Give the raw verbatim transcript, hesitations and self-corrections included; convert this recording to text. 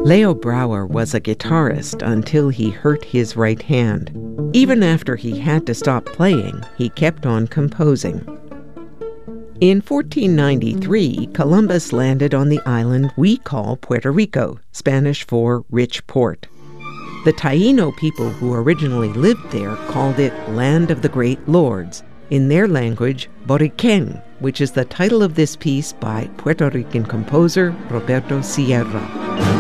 Leo Brouwer was a guitarist until he hurt his right hand. Even after he had to stop playing, he kept on composing. In fourteen ninety-three, Columbus landed on the island we call Puerto Rico, Spanish for rich port. The Taíno people who originally lived there called it Land of the Great Lords, in their language, Boriquen, which is the title of this piece by Puerto Rican composer Roberto Sierra.